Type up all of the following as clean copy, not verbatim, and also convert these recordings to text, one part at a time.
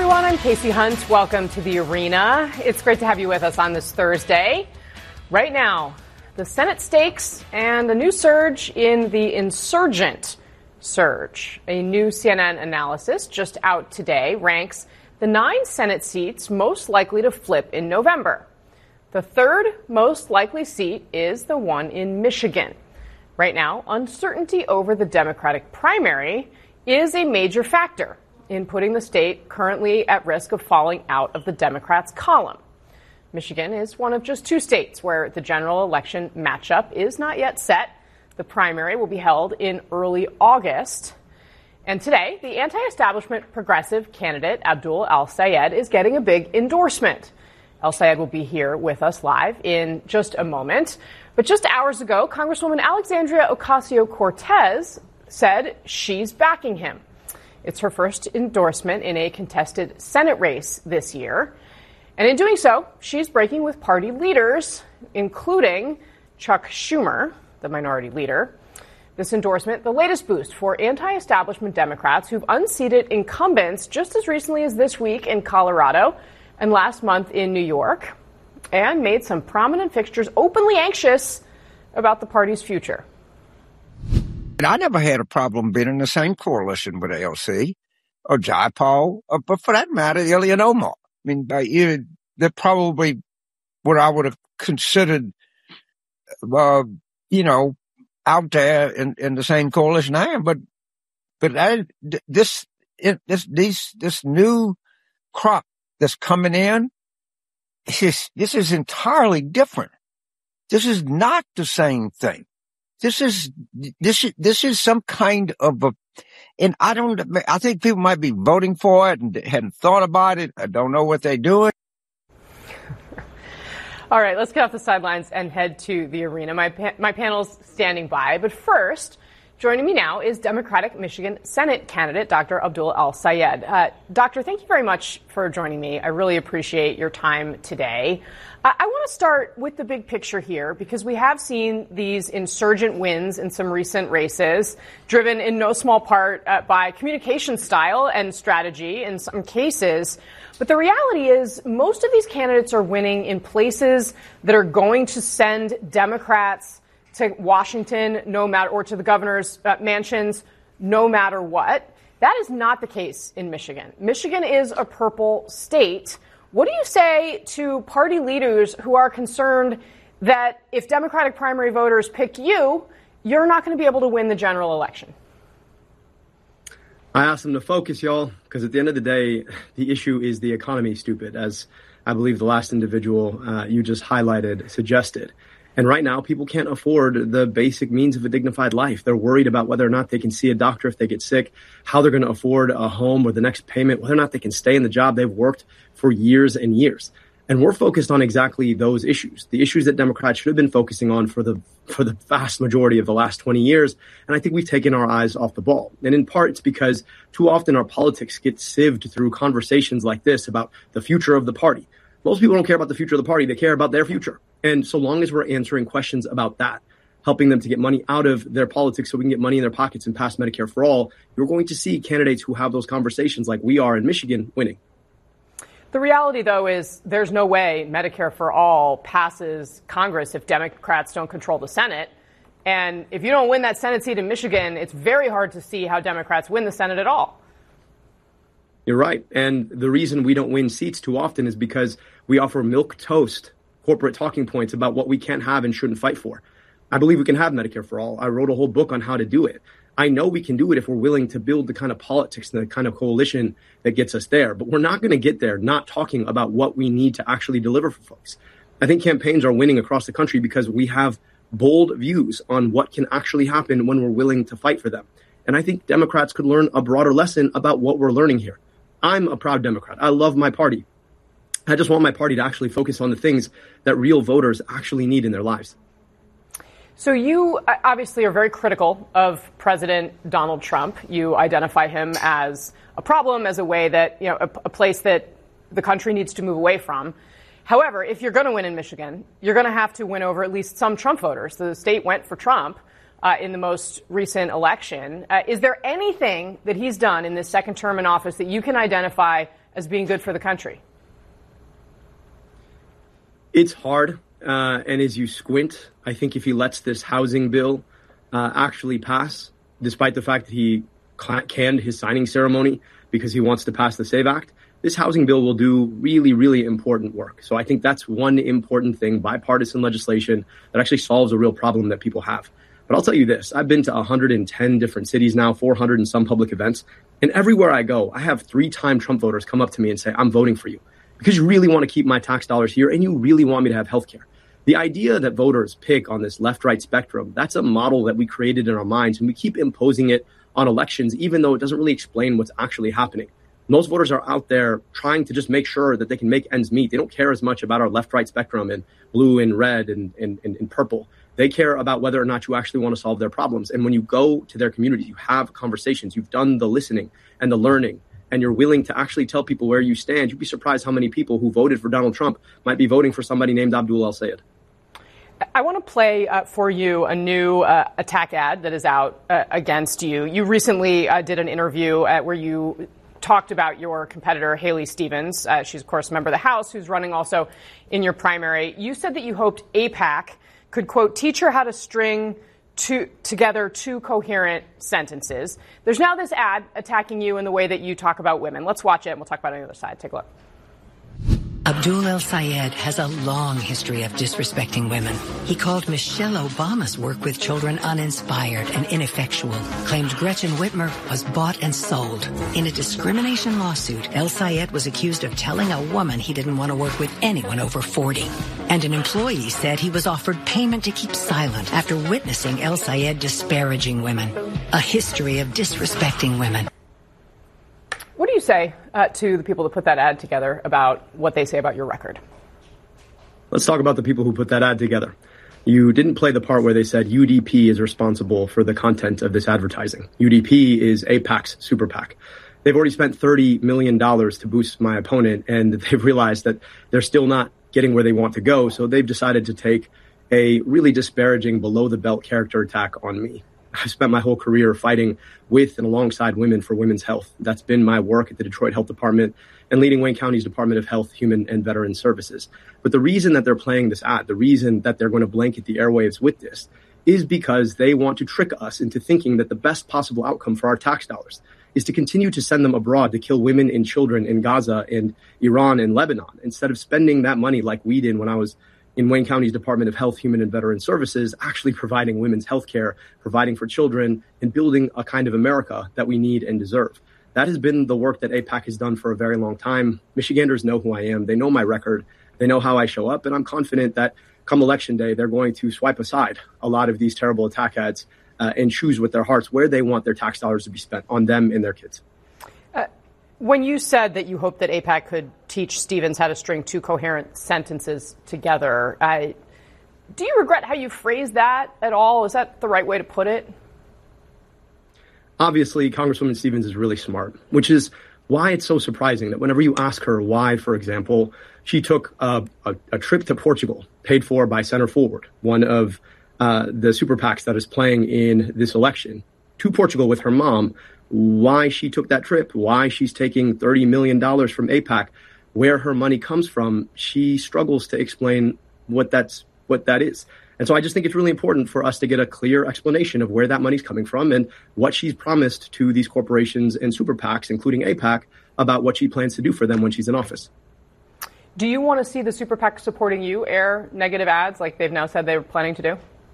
everyone. I'm Casey Hunt. Welcome to The Arena. It's great to have you with us on this Thursday. Right now, the Senate stakes and a new surge in the insurgent surge. A new CNN analysis just out today ranks the 9 Senate seats most likely to flip in November. The third most likely seat is the one in Michigan. Right now, uncertainty over the Democratic primary is a major factor in putting the state currently at risk of falling out of the Democrats' column. Michigan is one of just 2 states where the general election matchup is not yet set. The primary will be held in early August. And today, the anti-establishment progressive candidate Abdul El-Sayed is getting a big endorsement. El-Sayed will be here with us live in just a moment. But just hours ago, Congresswoman Alexandria Ocasio-Cortez said she's backing him. It's her first endorsement in a contested Senate race this year. And in doing so, she's breaking with party leaders, including Chuck Schumer, the minority leader. This endorsement, the latest boost for anti-establishment Democrats who've unseated incumbents just as recently as this week in Colorado and last month in New York, and made some prominent fixtures openly anxious about the party's future. I never had a problem being in the same coalition with AOC or Jayapal, but for that matter, Ilhan Omar. I mean, they're probably what I would have considered, out there in the same coalition I am. But this new crop that's coming in, this is entirely different. This is not the same thing. This is some kind of and I think people might be voting for it and hadn't thought about it. I don't know what they're doing. All right, let's get off the sidelines and head to the arena. My panel's standing by. But first, joining me now is Democratic Michigan Senate candidate Dr. Abdul El-Sayed. Doctor, thank you very much for joining me. I really appreciate your time today. I want to start with the big picture here because we have seen these insurgent wins in some recent races, driven in no small part by communication style and strategy in some cases. But the reality is most of these candidates are winning in places that are going to send Democrats to Washington, or to the governor's mansions, no matter what. That is not the case in Michigan. Michigan is a purple state. What do you say to party leaders who are concerned that if Democratic primary voters pick you, you're not going to be able to win the general election? I asked them to focus, y'all, because at the end of the day, the issue is the economy, stupid, as I believe the last individual you just highlighted suggested. And right now, people can't afford the basic means of a dignified life. They're worried about whether or not they can see a doctor if they get sick, how they're going to afford a home or the next payment, whether or not they can stay in the job they've worked for years and years. And we're focused on exactly those issues, the issues that Democrats should have been focusing on for the vast majority of the last 20 years. And I think we've taken our eyes off the ball. And in part, it's because too often our politics get sieved through conversations like this about the future of the party. Most people don't care about the future of the party. They care about their future. And so long as we're answering questions about that, helping them to get money out of their politics so we can get money in their pockets and pass Medicare for all, you're going to see candidates who have those conversations like we are in Michigan winning. The reality, though, is there's no way Medicare for all passes Congress if Democrats don't control the Senate. And if you don't win that Senate seat in Michigan, it's very hard to see how Democrats win the Senate at all. You're right. And the reason we don't win seats too often is because we offer milquetoast corporate talking points about what we can't have and shouldn't fight for. I believe we can have Medicare for all. I wrote a whole book on how to do it. I know we can do it if we're willing to build the kind of politics and the kind of coalition that gets us there. But we're not going to get there not talking about what we need to actually deliver for folks. I think campaigns are winning across the country because we have bold views on what can actually happen when we're willing to fight for them. And I think Democrats could learn a broader lesson about what we're learning here. I'm a proud Democrat. I love my party. I just want my party to actually focus on the things that real voters actually need in their lives. So you obviously are very critical of President Donald Trump. You identify him as a problem, as a way that, a place that the country needs to move away from. However, if you're going to win in Michigan, you're going to have to win over at least some Trump voters. The state went for Trump in the most recent election. Is there anything that he's done in this second term in office that you can identify as being good for the country? It's hard. And as you squint, I think if he lets this housing bill actually pass, despite the fact that he canned his signing ceremony because he wants to pass the SAVE Act, this housing bill will do really, really important work. So I think that's one important thing, bipartisan legislation that actually solves a real problem that people have. But I'll tell you this, I've been to 110 different cities now, 400 in some public events. And everywhere I go, I have 3-time Trump voters come up to me and say, I'm voting for you because you really want to keep my tax dollars here and you really want me to have health care. The idea that voters pick on this left-right spectrum, that's a model that we created in our minds, and we keep imposing it on elections, even though it doesn't really explain what's actually happening. Most voters are out there trying to just make sure that they can make ends meet. They don't care as much about our left-right spectrum and blue and red and purple. They care about whether or not you actually want to solve their problems. And when you go to their communities, you have conversations, you've done the listening and the learning, and you're willing to actually tell people where you stand, you'd be surprised how many people who voted for Donald Trump might be voting for somebody named Abdul El-Sayed. I want to play for you a new attack ad that is out against you. You recently did an interview where you talked about your competitor, Haley Stevens. She's, of course, a member of the House who's running also in your primary. You said that you hoped AIPAC could, quote, teach her how to string together two coherent sentences. There's now this ad attacking you in the way that you talk about women. Let's watch it and we'll talk about it on the other side. Take a look. Abdul El-Sayed has a long history of disrespecting women. He called Michelle Obama's work with children uninspired and ineffectual, claimed Gretchen Whitmer was bought and sold. In a discrimination lawsuit, El-Sayed was accused of telling a woman he didn't want to work with anyone over 40. And an employee said he was offered payment to keep silent after witnessing El-Sayed disparaging women. A history of disrespecting women. What do you say to the people that put that ad together about what they say about your record? Let's talk about the people who put that ad together. You didn't play the part where they said UDP is responsible for the content of this advertising. UDP is AIPAC's super PAC. They've already spent $30 million to boost my opponent, and they've realized that they're still not getting where they want to go, so they've decided to take a really disparaging, below-the-belt character attack on me. I've spent my whole career fighting with and alongside women for women's health. That's been my work at the Detroit Health Department and leading Wayne County's Department of Health, Human and Veteran Services. But the reason that they're playing this ad, the reason that they're going to blanket the airwaves with this, is because they want to trick us into thinking that the best possible outcome for our tax dollars is to continue to send them abroad to kill women and children in Gaza and Iran and Lebanon, instead of spending that money like we did when I was in Wayne County's Department of Health, Human and Veteran Services, actually providing women's health care, providing for children, and building a kind of America that we need and deserve. That has been the work that AIPAC has done for a very long time. Michiganders know who I am. They know my record. They know how I show up. And I'm confident that come Election Day, they're going to swipe aside a lot of these terrible attack ads and choose with their hearts where they want their tax dollars to be spent, on them and their kids. When you said that you hoped that AIPAC could teach Stevens how to string two coherent sentences together, do you regret how you phrased that at all? Is that the right way to put it? Obviously, Congresswoman Stevens is really smart, which is why it's so surprising that whenever you ask her why, for example, she took a trip to Portugal paid for by Center Forward, one of the super PACs that is playing in this election, to Portugal with her mom, why she took that trip, why she's taking $30 million from AIPAC, where her money comes from, she struggles to explain what that is. And so I just think it's really important for us to get a clear explanation of where that money's coming from and what she's promised to these corporations and super PACs, including AIPAC, about what she plans to do for them when she's in office. Do you want to see the super PAC supporting you air negative ads like they've now said they're planning to do?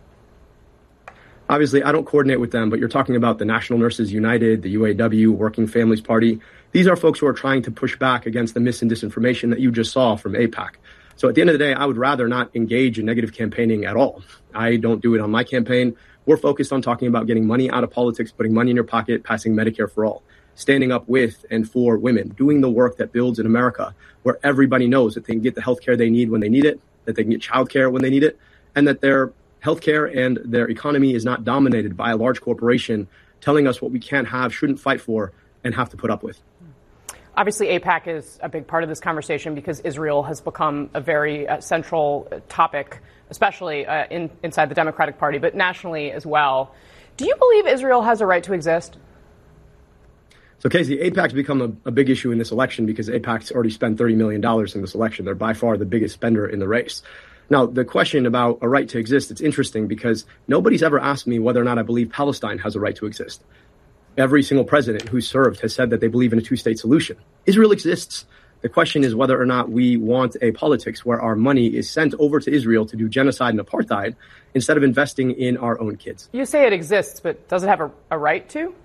Obviously, I don't coordinate with them, but you're talking about the National Nurses United, the UAW, Working Families Party. These are folks who are trying to push back against the mis and disinformation that you just saw from AIPAC. So at the end of the day, I would rather not engage in negative campaigning at all. I don't do it on my campaign. We're focused on talking about getting money out of politics, putting money in your pocket, passing Medicare for all, standing up with and for women, doing the work that builds an America where everybody knows that they can get the health care they need when they need it, that they can get child care when they need it, and that their healthcare and their economy is not dominated by a large corporation telling us what we can't have, shouldn't fight for, and have to put up with. Obviously, AIPAC is a big part of this conversation because Israel has become a very central topic, especially inside the Democratic Party, but nationally as well. Do you believe Israel has a right to exist? So, Casey, AIPAC's become a big issue in this election because AIPAC's already spent $30 million in this election. They're by far the biggest spender in the race. Now, the question about a right to exist, it's interesting because nobody's ever asked me whether or not I believe Palestine has a right to exist. Every single president who's served has said that they believe in a two-state solution. Israel exists. The question is whether or not we want a politics where our money is sent over to Israel to do genocide and apartheid instead of investing in our own kids. You say it exists, but does it have a right to?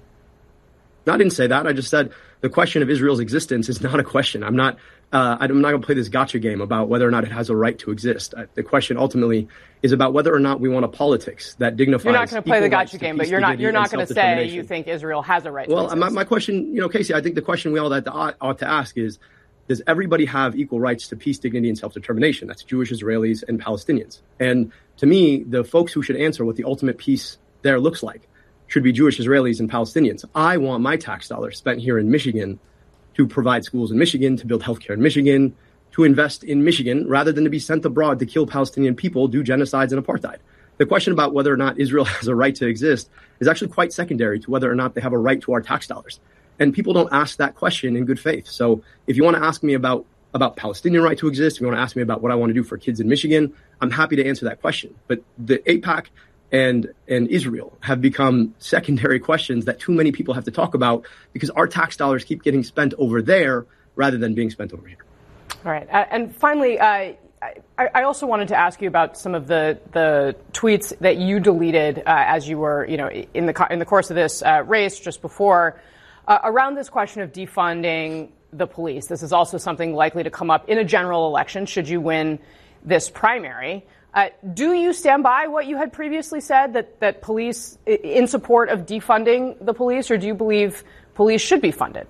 No, I didn't say that. I just said the question of Israel's existence is not a question. I'm not going to play this gotcha game about whether or not it has a right to exist. The question ultimately is about whether or not we want a politics that dignifies. You're not going to play the gotcha game, but you're not going to say you think Israel has a right to exist. Well, my question, Casey, I think the question we all ought to ask is, does everybody have equal rights to peace, dignity, and self-determination? That's Jewish, Israelis, and Palestinians. And to me, the folks who should answer what the ultimate peace there looks like should be Jewish, Israelis, and Palestinians. I want my tax dollars spent here in Michigan to provide schools in Michigan, to build healthcare in Michigan, to invest in Michigan, rather than to be sent abroad to kill Palestinian people, do genocides and apartheid. The question about whether or not Israel has a right to exist is actually quite secondary to whether or not they have a right to our tax dollars. And people don't ask that question in good faith. So if you want to ask me about Palestinian right to exist, if you want to ask me about what I want to do for kids in Michigan, I'm happy to answer that question. But the AIPAC and Israel have become secondary questions that too many people have to talk about because our tax dollars keep getting spent over there rather than being spent over here. All right. And finally, I also wanted to ask you about some of the tweets that you deleted as you were, in the course of this race just before around this question of defunding the police. This is also something likely to come up in a general election should you win this primary. Do you stand by what you had previously said, that police, in support of defunding the police, or do you believe police should be funded?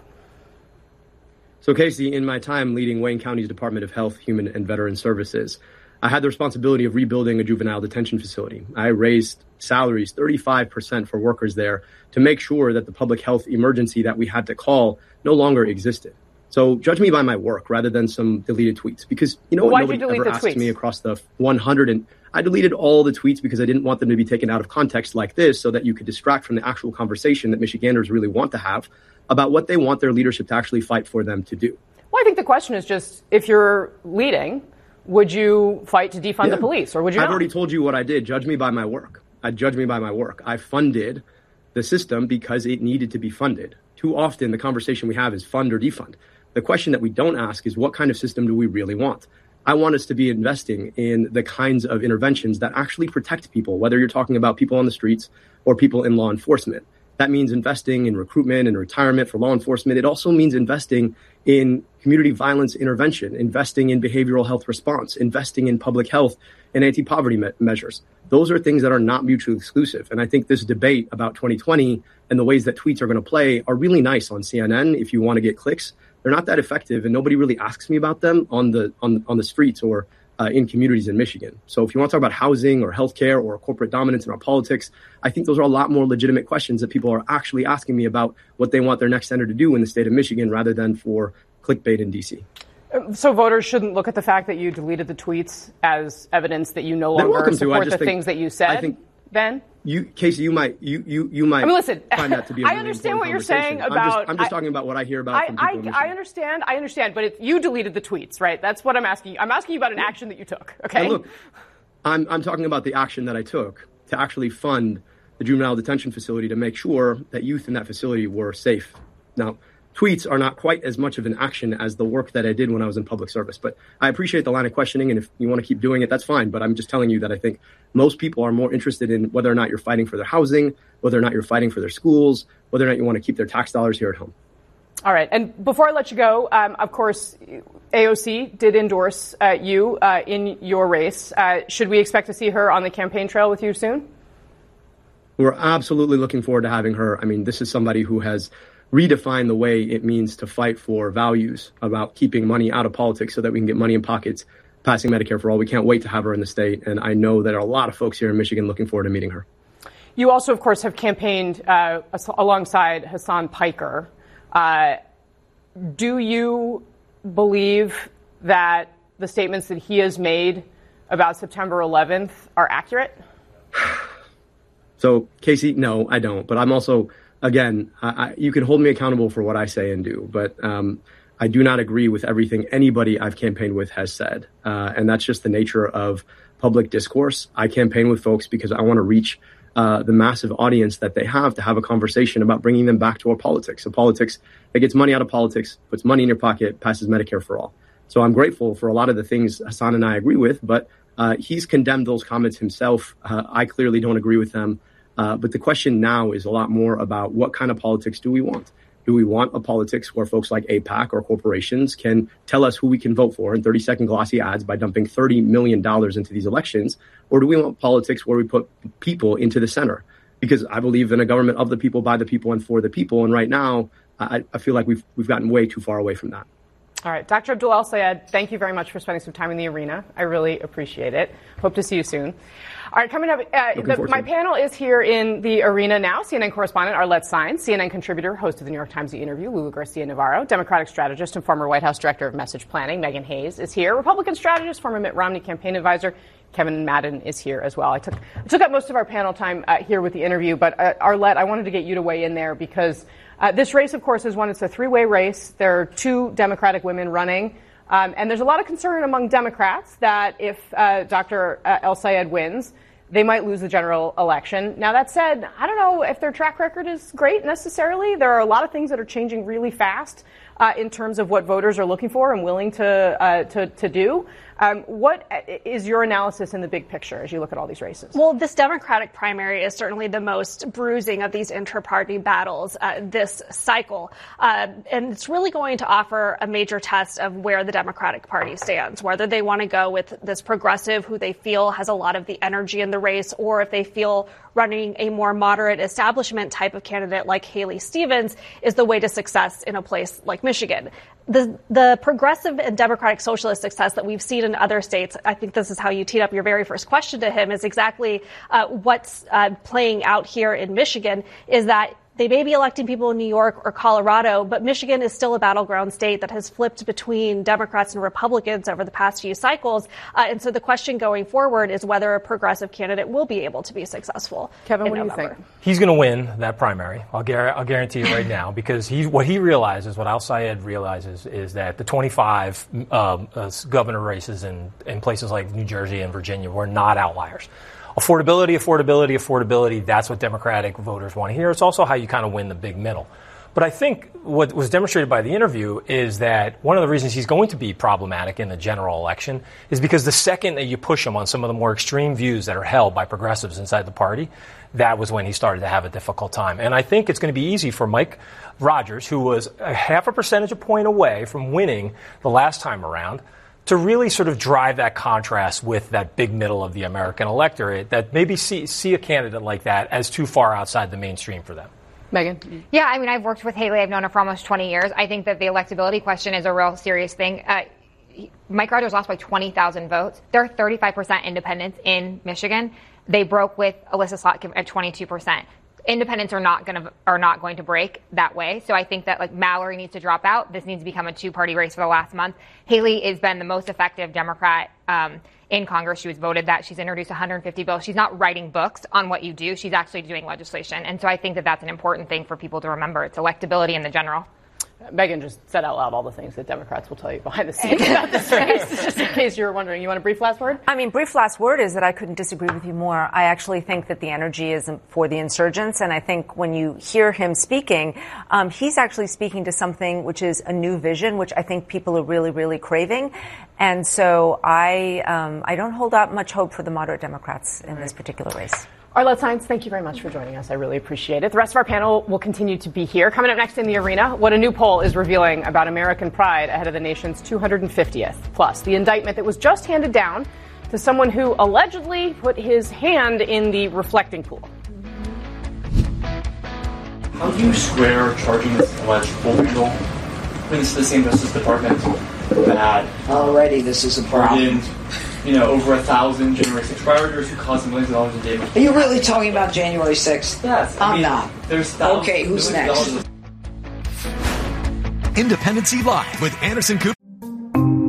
So, Casey, in my time leading Wayne County's Department of Health, Human and Veteran Services, I had the responsibility of rebuilding a juvenile detention facility. I raised salaries 35% for workers there to make sure that the public health emergency that we had to call no longer existed. So judge me by my work rather than some deleted tweets, because nobody ever asks me across the 100, and I deleted all the tweets because I didn't want them to be taken out of context like this so that you could distract from the actual conversation that Michiganders really want to have about what they want their leadership to actually fight for them to do. Well, I think the question is just, if you're leading, would you fight to defund the police, or would you not? I've already told you what I did. Judge me by my work. Judge me by my work. I funded the system because it needed to be funded. Too often the conversation we have is fund or defund. The question that we don't ask is, what kind of system do we really want? I want us to be investing in the kinds of interventions that actually protect people, whether you're talking about people on the streets or people in law enforcement. That means investing in recruitment and retirement for law enforcement. It also means investing in community violence intervention, investing in behavioral health response, investing in public health and anti-poverty measures. Those are things that are not mutually exclusive. And I think this debate about 2020 and the ways that tweets are going to play are really nice on CNN if you want to get clicks. They're not that effective, and nobody really asks me about them on the streets or in communities in Michigan. So if you want to talk about housing or healthcare or corporate dominance in our politics, I think those are a lot more legitimate questions that people are actually asking me about what they want their next senator to do in the state of Michigan rather than for clickbait in D.C. So voters shouldn't look at the fact that you deleted the tweets as evidence that you no longer support the things that you said, then? Casey, you might. I mean, listen, find that to be a really I understand what you're saying about. I'm just talking about what I hear about from people in Michigan. I understand, but you deleted the tweets, right? That's what I'm asking you. I'm asking you about an action that you took. Okay. And look, I'm talking about the action that I took to actually fund the juvenile detention facility to make sure that youth in that facility were safe. Now, tweets are not quite as much of an action as the work that I did when I was in public service. But I appreciate the line of questioning, and if you want to keep doing it, that's fine. But I'm just telling you that I think most people are more interested in whether or not you're fighting for their housing, whether or not you're fighting for their schools, whether or not you want to keep their tax dollars here at home. All right. And before I let you go, of course, AOC did endorse you in your race. Should we expect to see her on the campaign trail with you soon? We're absolutely looking forward to having her. I mean, this is somebody who has redefine the way it means to fight for values about keeping money out of politics so that we can get money in pockets, passing Medicare for all. We can't wait to have her in the state. And I know that there are a lot of folks here in Michigan looking forward to meeting her. You also, of course, have campaigned alongside Hassan Piker. Do you believe that the statements that he has made about September 11th are accurate? So, Casey, no, I don't. But I'm also again, you can hold me accountable for what I say and do, but I do not agree with everything anybody I've campaigned with has said. And that's just the nature of public discourse. I campaign with folks because I want to reach the massive audience that they have to have a conversation about bringing them back to our politics. So politics that gets money out of politics, puts money in your pocket, passes Medicare for all. So I'm grateful for a lot of the things Hasan and I agree with, but he's condemned those comments himself. I clearly don't agree with them. But the question now is a lot more about what kind of politics do we want? Do we want a politics where folks like AIPAC or corporations can tell us who we can vote for in 30-second glossy ads by dumping $30 million into these elections? Or do we want politics where we put people into the center? Because I believe in a government of the people, by the people, and for the people. And right now, I feel like we've gotten way too far away from that. All right. Dr. Abdul El-Sayed, thank you very much for spending some time in the arena. I really appreciate it. Hope to see you soon. All right, coming up, my panel is here in the arena now. CNN correspondent Arlette Saenz, CNN contributor, host of the New York Times The Interview, Lulu Garcia-Navarro, Democratic strategist and former White House director of message planning, Meghan Hayes is here. Republican strategist, former Mitt Romney campaign advisor, Kevin Madden is here as well. I took up most of our panel time here with The Interview, but Arlette, I wanted to get you to weigh in there because this race, of course, is one. It's a three-way race. There are two Democratic women running. And there's a lot of concern among Democrats that if Dr. El-Sayed wins, they might lose the general election. Now, that said, I don't know if their track record is great necessarily. There are a lot of things that are changing really fast in terms of what voters are looking for and willing to do. What is your analysis in the big picture as you look at all these races? Well, this Democratic primary is certainly the most bruising of these inter-party battles this cycle. And it's really going to offer a major test of where the Democratic Party stands, whether they want to go with this progressive who they feel has a lot of the energy in the race, or if they feel running a more moderate establishment type of candidate like Haley Stevens is the way to success in a place like Michigan. The progressive and democratic socialist success that we've seen in other states, I think this is how you teed up your very first question to him, is exactly what's playing out here in Michigan, is that they may be electing people in New York or Colorado, but Michigan is still a battleground state that has flipped between Democrats and Republicans over the past few cycles. And so the question going forward is whether a progressive candidate will be able to be successful. Kevin, what do you think? He's going to win that primary. I'll guarantee it right now, because what El-Sayed realizes is that the 25 governor races in places like New Jersey and Virginia were not outliers. Affordability, that's what Democratic voters want to hear. It's also how you kind of win the big middle. But I think what was demonstrated by the interview is that one of the reasons he's going to be problematic in the general election is because the second that you push him on some of the more extreme views that are held by progressives inside the party, that was when he started to have a difficult time. And I think it's going to be easy for Mike Rogers, who was a half a percentage point away from winning the last time around, to really sort of drive that contrast with that big middle of the American electorate that maybe see a candidate like that as too far outside the mainstream for them. Meghan? Yeah, I mean, I've worked with Haley. I've known her for almost 20 years. I think that the electability question is a real serious thing. Mike Rogers lost by 20,000 votes. There are 35% independents in Michigan. They broke with Alyssa Slotkin at 22%. Independents are not going to break that way. So I think that like Mallory needs to drop out. This needs to become a two-party race for the last month. Haley has been the most effective Democrat in Congress. She was voted that. She's introduced 150 bills. She's not writing books on what you do. She's actually doing legislation. And so I think that that's an important thing for people to remember. It's electability in the general. Meghan just said out loud all the things that Democrats will tell you behind the scenes about this race, just in case you were wondering. You want a brief last word? I mean, brief last word is that I couldn't disagree with you more. I actually think that the energy is for the insurgents, and I think when you hear him speaking, he's actually speaking to something which is a new vision, which I think people are really, really craving. And so I don't hold out much hope for the moderate Democrats in this particular race. Arlette Saenz, thank you very much for joining us. I really appreciate it. The rest of our panel will continue to be here. Coming up next in the arena, what a new poll is revealing about American pride ahead of the nation's 250th. Plus, the indictment that was just handed down to someone who allegedly put his hand in the reflecting pool. How do you square charging this alleged pool vandal? I mean, it's the same Justice Department that already this is a problem. Over 1,000 January 6th rioters who caused millions of dollars in damage. Are you really talking about January 6th? Yes. I'm not. There's okay, who's next? Independency Live with Anderson Cooper.